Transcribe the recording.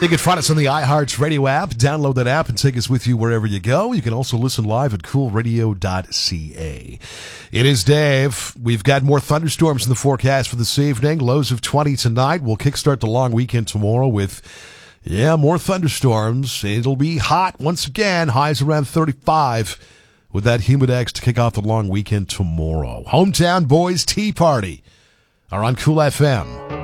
You can find us on the iHearts Radio app. Download that app and take us with you wherever you go. You can also listen live at coolradio.ca. It is Dave. We've got more thunderstorms in the forecast for this evening. Lows of 20 tonight. We'll kickstart the long weekend tomorrow with, more thunderstorms. It'll be hot once again. Highs around 35 with that Humidex to kick off the long weekend tomorrow. Hometown Boys Tea Party are on Cool FM.